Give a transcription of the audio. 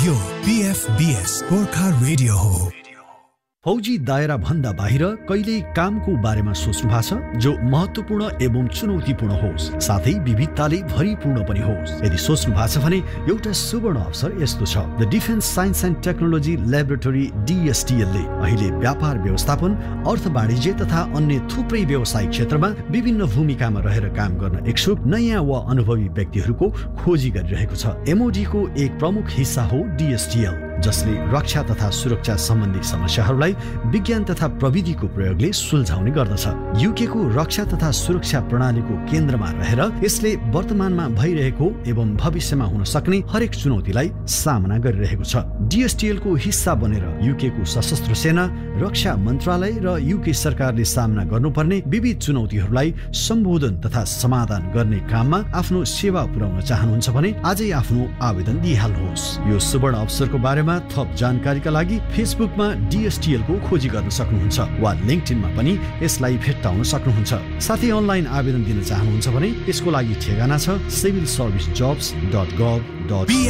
यो PFBS Gorkha radio हो। फौजी दायरा भन्दा बाहिर कहिल्यै कामको बारेमा सोच्नु भएको छ जो महत्त्वपूर्ण एवं चुनौतीपूर्ण होस्, साथै विविधताले भरिपूर्ण पनि होस्। यदि सोच्नु भएको छ भने एउटा सुवर्ण अवसर यस्तो छ। The defence science and technology laboratory DSTL ले अहिले व्यापार व्यवस्थापन, अर्थ वाणिज्य तथा अन्य थुप्रै व्यवसायिक क्षेत्रमा विभिन्न भूमिकामा रहेर काम गर्न इच्छुक नयाँ वा अनुभवी व्यक्तिहरूको खोजी गरिरहेको छ। MOD को एक प्रमुख हिस्सा हो DSTL, जसले रक्षा तथा सुरक्षा सम्बन्धी समस्याहरूलाई विज्ञान तथा प्रविधिको प्रयोगले सुल्झाउने गर्दछ। UK को रक्षा तथा सुरक्षा प्रणालीको केन्द्रमा रहेर यसले वर्तमानमा भइरहेको एवं भविष्यमा हुन सक्ने हरेक चुनौतीलाई सामना गरिरहेको छ। DSTL को हिस्सा बनेर UK को सशस्त्र सेना, रक्षा मन्त्रालय र UK सरकारले सामना गर्नुपर्ने विविध चुनौतीहरूलाई सम्बोधन तथा समाधान गर्ने काममा आफ्नो सेवा पुर्याउन चाहनुहुन्छ भने आजै आफ्नो आवेदन दिइहाल्नुहोस्। यो सुवर्ण अवसरको बारेमा थप जानकारीका लागि फेसबुकमा DSTL को खोजी गर्न सक्नुहुन्छ वा लिंक्डइनमा पनि यसलाई भेट्टाउन सक्नुहुन्छ। साथै अनलाइन आवेदन दिन चाहनुहुन्छ भने यसको लागि ठेगाना छ civilservicejobs.gov.in।